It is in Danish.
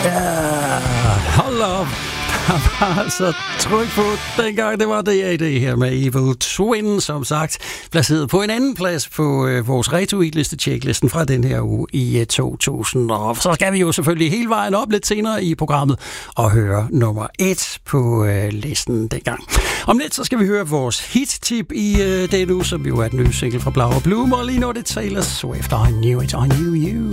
Hold op. Der var altså tryk på dengang. Det var det her med Evil Twin, som sagt. Placeret på en anden plads på vores Retweet-liste-checklisten fra den her uge i 2000. Og så skal vi jo selvfølgelig hele vejen op lidt senere i programmet og høre nummer 1 på listen dengang. Om lidt så skal vi høre vores hit-tip i den uge, som jo er den nye single fra Blau og Bloom. Og lige nu er det Taylor Swift, I Knew It, I Knew You.